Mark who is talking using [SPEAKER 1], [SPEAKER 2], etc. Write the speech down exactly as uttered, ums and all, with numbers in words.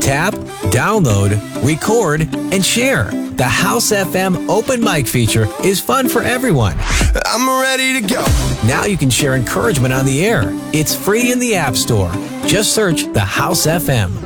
[SPEAKER 1] Tap, download, record, and share. The House F M open mic feature is fun for everyone.
[SPEAKER 2] I'm ready to go.
[SPEAKER 1] Now you can share encouragement on the air. It's free in the App Store. Just search the House F M.